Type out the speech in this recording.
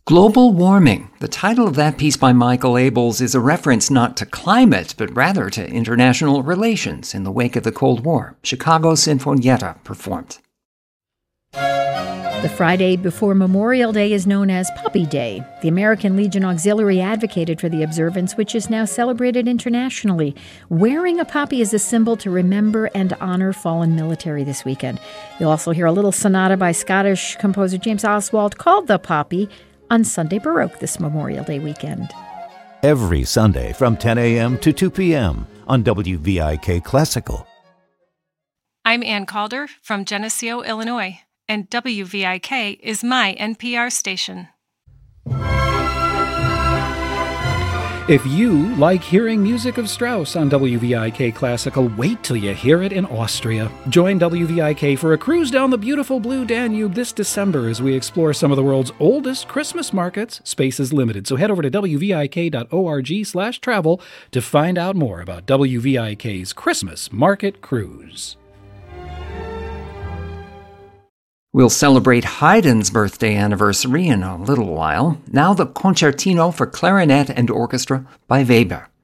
Global Warming. The title of that piece by Michael Abels is a reference not to climate, but rather to international relations in the wake of the Cold War. Chicago Sinfonietta performed. The Friday before Memorial Day is known as Poppy Day. The American Legion Auxiliary advocated for the observance, which is now celebrated internationally. Wearing a poppy is a symbol to remember and honor fallen military this weekend. You'll also hear a little sonata by Scottish composer James Oswald called The Poppy on Sunday Baroque this Memorial Day weekend. Every Sunday from 10 a.m. to 2 p.m. on WVIK Classical. I'm Ann Calder from Geneseo, Illinois, and WVIK is my NPR station. If you like hearing music of Strauss on WVIK Classical, wait till you hear it in Austria. Join WVIK for a cruise down the beautiful Blue Danube this December as we explore some of the world's oldest Christmas markets. Space is limited, so head over to wvik.org/travel to find out more about WVIK's Christmas Market Cruise. We'll celebrate Haydn's birthday anniversary in a little while. Now the Concertino for Clarinet and Orchestra by Weber.